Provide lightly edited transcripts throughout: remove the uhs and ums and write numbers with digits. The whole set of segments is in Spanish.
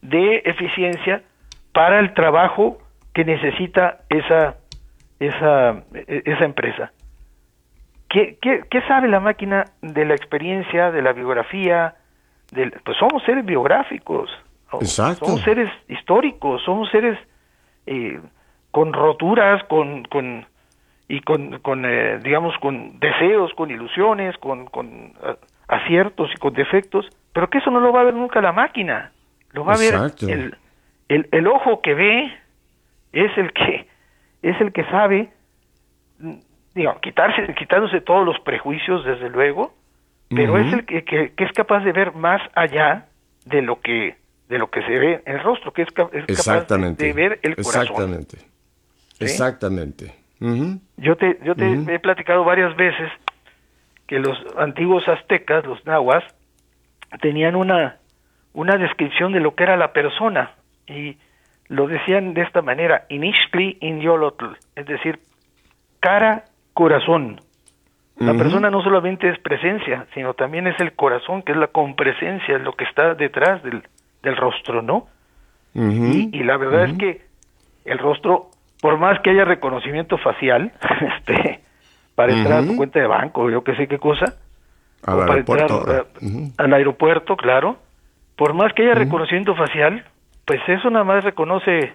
de eficiencia para el trabajo que necesita esa empresa. ¿Qué sabe la máquina de la experiencia, de la biografía? Pues somos seres biográficos. Exacto. Somos seres históricos, somos seres con roturas, digamos, con deseos, con ilusiones, con aciertos y con defectos, pero que eso no lo va a ver nunca la máquina. Lo va Exacto. a ver el ojo que ve, es el que sabe, digamos, quitándose todos los prejuicios, desde luego, pero es el que es capaz de ver más allá de lo que se ve en el rostro, que es capaz de ver el corazón. Exactamente. ¿Sí? Exactamente. Yo te he platicado varias veces que los antiguos aztecas, los nahuas, tenían una descripción de lo que era la persona, y lo decían de esta manera: Inixtli Inyolotl, es decir, cara, corazón. La persona no solamente es presencia, sino también es el corazón, que es la compresencia, lo que está detrás del rostro, ¿no? Y la verdad es que el rostro, por más que haya reconocimiento facial, para entrar a tu cuenta de banco, yo que sé qué cosa, al aeropuerto, al aeropuerto, claro, por más que haya reconocimiento facial, pues eso nada más reconoce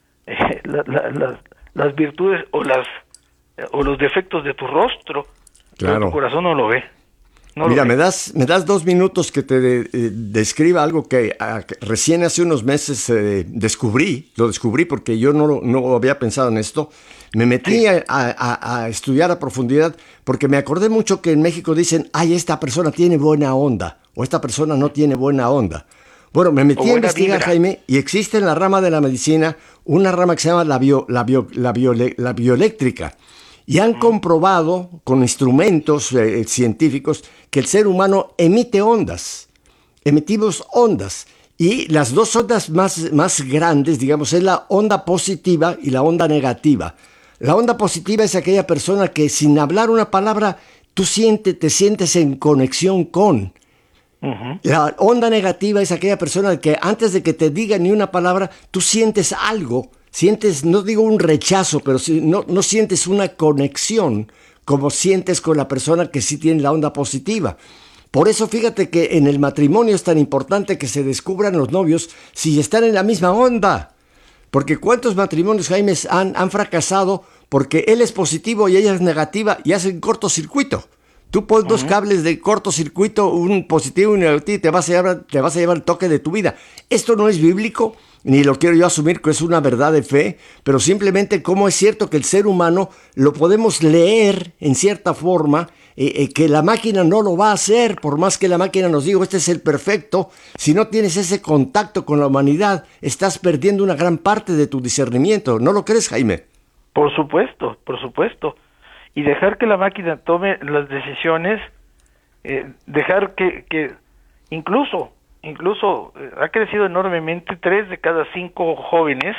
las virtudes o los defectos de tu rostro. Claro. Pero tu corazón no lo ve. Mira, me das 2 minutos que te describa algo que recién hace unos meses lo descubrí porque yo no había pensado en esto. Me metí a estudiar a profundidad porque me acordé mucho que en México dicen: ay, esta persona tiene buena onda, o esta persona no tiene buena onda. Bueno, me metí a investigar, Jaime, y existe en la rama de la medicina una rama que se llama la bioeléctrica. Y han comprobado con instrumentos científicos que el ser humano emite ondas. Emitimos ondas. Y las dos ondas más grandes, digamos, es la onda positiva y la onda negativa. La onda positiva es aquella persona que sin hablar una palabra, te sientes en conexión con. La onda negativa es aquella persona que antes de que te diga ni una palabra, tú sientes algo. Sientes, no digo un rechazo, pero no sientes una conexión como sientes con la persona que sí tiene la onda positiva. Por eso fíjate que en el matrimonio es tan importante que se descubran los novios si están en la misma onda. Porque ¿cuántos matrimonios, Jaime, han fracasado porque él es positivo y ella es negativa y hacen cortocircuito? Tú pones dos cables de cortocircuito, un positivo y un negativo, y te vas a llevar el toque de tu vida. Esto no es bíblico, ni lo quiero yo asumir que es una verdad de fe, pero simplemente cómo es cierto que el ser humano lo podemos leer en cierta forma, que la máquina no lo va a hacer, por más que la máquina nos diga: este es el perfecto. Si no tienes ese contacto con la humanidad, estás perdiendo una gran parte de tu discernimiento. ¿No lo crees, Jaime? Por supuesto, por supuesto. Y dejar que la máquina tome las decisiones, dejar que incluso ha crecido enormemente. 3 de cada 5 jóvenes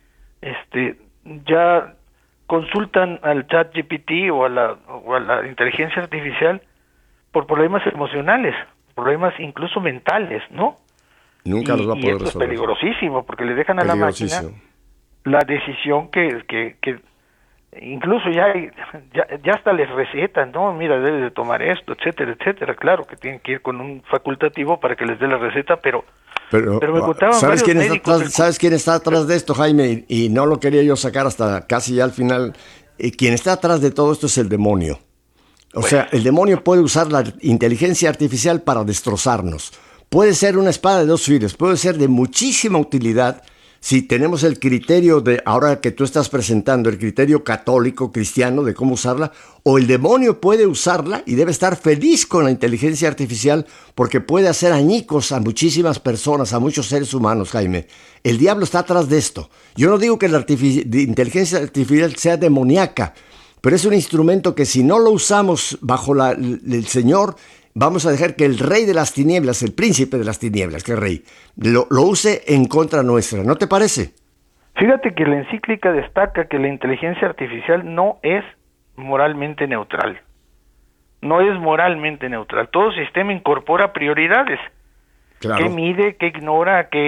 ya consultan al ChatGPT o a la inteligencia artificial por problemas emocionales, problemas incluso mentales, ¿no? Nunca los va a poder resolver. Esto es peligrosísimo, porque le dejan a la máquina la decisión que incluso ya hasta les recetan, ¿no? Mira, debes de tomar esto, etcétera, etcétera. Claro que tienen que ir con un facultativo para que les dé la receta, pero me contaban ¿sabes varios médicos... ¿Sabes quién está atrás de esto, Jaime? Y no lo quería yo sacar hasta casi ya al final. Quien está atrás de todo esto es el demonio. O sea, el demonio puede usar la inteligencia artificial para destrozarnos. Puede ser una espada de 2 filos, puede ser de muchísima utilidad si tenemos el criterio de, ahora que tú estás presentando, el criterio católico, cristiano, de cómo usarla, o el demonio puede usarla y debe estar feliz con la inteligencia artificial porque puede hacer añicos a muchísimas personas, a muchos seres humanos, Jaime. El diablo está atrás de esto. Yo no digo que la inteligencia artificial sea demoníaca, pero es un instrumento que si no lo usamos bajo el Señor, vamos a dejar que el rey de las tinieblas, el príncipe de las tinieblas, que es rey, lo use en contra nuestra. ¿No te parece? Fíjate que la encíclica destaca que la inteligencia artificial no es moralmente neutral. No es moralmente neutral. Todo sistema incorpora prioridades. Claro. ¿Qué mide, qué ignora, qué